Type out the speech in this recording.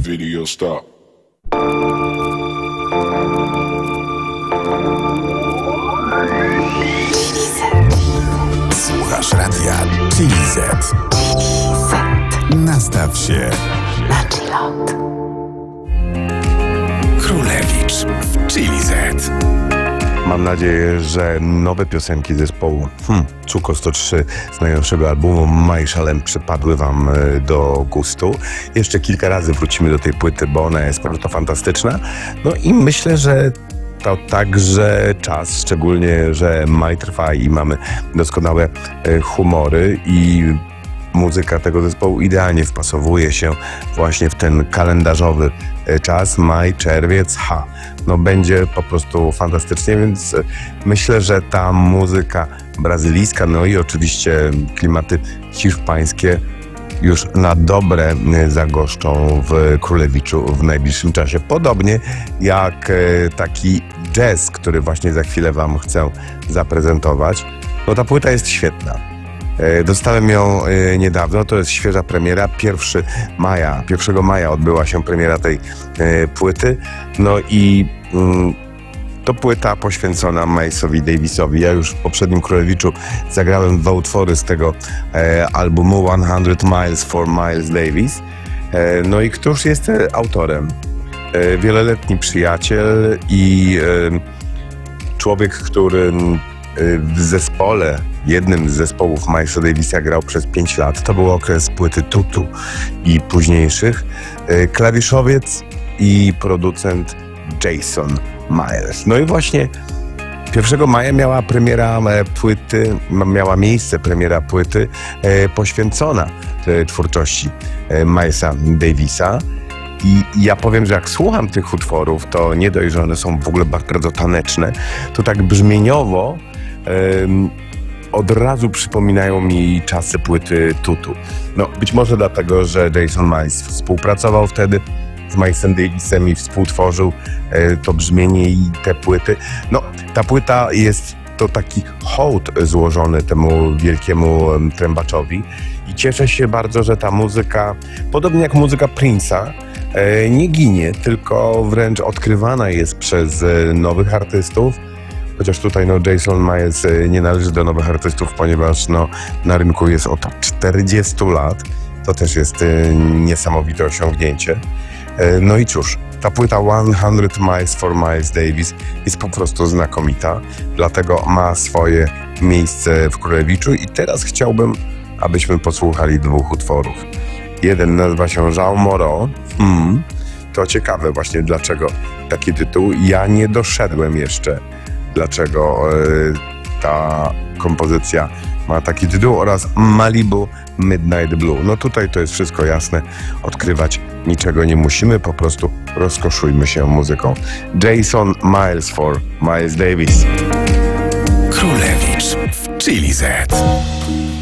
Video stop. Słuchasz radia Chili Z. Nastaw się na chillot. Królewicz w Chili Z. Mam nadzieję, że nowe piosenki zespołu Cuko 103 z najnowszego albumu My Shalem przypadły wam do gustu. Jeszcze kilka razy wrócimy do tej płyty, bo ona jest po prostu fantastyczna. No i myślę, że to także czas, szczególnie, że maj trwa i mamy doskonałe humory i muzyka tego zespołu idealnie wpasowuje się właśnie w ten kalendarzowy czas, maj, czerwiec, no będzie po prostu fantastycznie, więc myślę, że ta muzyka brazylijska, no i oczywiście klimaty hiszpańskie już na dobre zagoszczą w Królewiczu w najbliższym czasie. Podobnie jak taki jazz, który właśnie za chwilę wam chcę zaprezentować. No ta płyta jest świetna. Dostałem ją niedawno, to jest świeża premiera. 1 maja odbyła się premiera tej płyty. No i to płyta poświęcona Milesowi Davisowi. Ja już w poprzednim Królewiczu zagrałem 2 utwory z tego albumu 100 Miles for Miles Davis. No i któż jest autorem? Wieloletni przyjaciel i człowiek, który w zespole, jednym z zespołów Milesa Davisa grał przez 5 lat. To był okres płyty Tutu i późniejszych. Klawiszowiec i producent Jason Miles. No i właśnie 1 maja miała miejsce premiera płyty poświęcona twórczości Milesa Davisa. I ja powiem, że jak słucham tych utworów, to nie dość, że one są w ogóle bardzo taneczne, to tak brzmieniowo od razu przypominają mi czasy płyty Tutu. No być może dlatego, że Jason Miles współpracował wtedy z Milesem Davisem i współtworzył to brzmienie i te płyty. No ta płyta jest to taki hołd złożony temu wielkiemu trębaczowi i cieszę się bardzo, że ta muzyka, podobnie jak muzyka Prince'a, nie ginie, tylko wręcz odkrywana jest przez nowych artystów. Chociaż tutaj Jason Miles nie należy do nowych artystów, ponieważ na rynku jest od 40 lat. To też jest niesamowite osiągnięcie. No i cóż, ta płyta 100 Miles for Miles Davis jest po prostu znakomita, dlatego ma swoje miejsce w Królewiczu i teraz chciałbym, abyśmy posłuchali 2 utworów. Jeden nazywa się Jean Moreau. To ciekawe właśnie, dlaczego taki tytuł. Ja nie doszedłem jeszcze, dlaczego ta kompozycja ma taki tytuł, oraz Malibu Midnight Blue. No tutaj to jest wszystko jasne. Odkrywać niczego nie musimy, po prostu rozkoszujmy się muzyką. Jason Miles for Miles Davis. Królewicz w Chili Z.